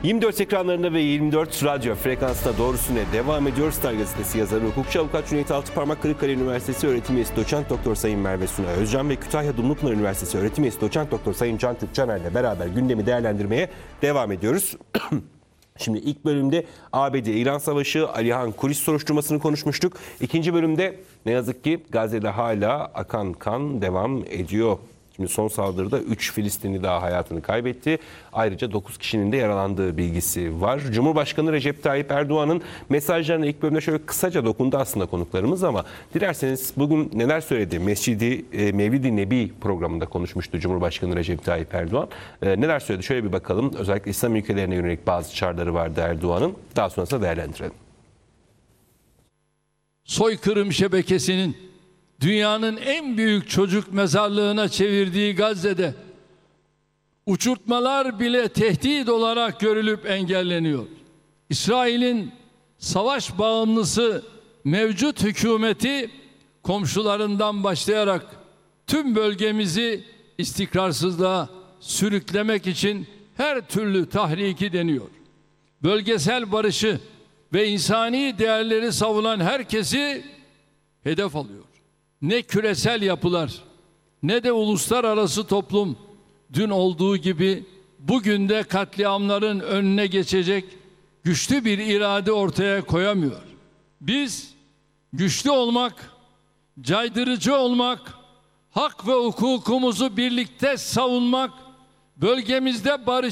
24 ekranlarında ve 24 radyo frekansında doğrusuna devam ediyor. Star Gazetesi yazarı, hukukçu avukat Cüneyt Altıparmak, Kırıkkale Üniversitesi öğretim üyesi doçent doktor Sayın Merve Suna Özcan ve Kütahya Dumlupınar Üniversitesi öğretim üyesi doçent doktor Sayın Can Türk Caner'le beraber gündemi değerlendirmeye devam ediyoruz. Şimdi ilk bölümde ABD-İran Savaşı, Alihan Kuris soruşturmasını konuşmuştuk. İkinci bölümde ne yazık ki Gazze'de hala akan kan devam ediyor. Şimdi son saldırıda 3 Filistinli daha hayatını kaybetti. Ayrıca 9 kişinin de yaralandığı bilgisi var. Cumhurbaşkanı Recep Tayyip Erdoğan'ın mesajlarına ilk bölümde şöyle kısaca dokundu aslında konuklarımız, ama dilerseniz bugün neler söyledi? Mevlid-i Nebi programında konuşmuştu Cumhurbaşkanı Recep Tayyip Erdoğan. Neler söyledi? Şöyle bir bakalım. Özellikle İslam ülkelerine yönelik bazı çağrıları vardı Erdoğan'ın. Daha sonrasında değerlendirelim. Soykırım şebekesinin dünyanın en büyük çocuk mezarlığına çevirdiği Gazze'de uçurtmalar bile tehdit olarak görülüp engelleniyor. İsrail'in savaş bağımlısı mevcut hükümeti komşularından başlayarak tüm bölgemizi istikrarsızlığa sürüklemek için her türlü tahriki deniyor. Bölgesel barışı ve insani değerleri savunan herkesi hedef alıyor. Ne küresel yapılar ne de uluslararası toplum dün olduğu gibi bugün de katliamların önüne geçecek güçlü bir irade ortaya koyamıyor. Biz güçlü olmak, caydırıcı olmak, hak ve hukukumuzu birlikte savunmak, bölgemizde barış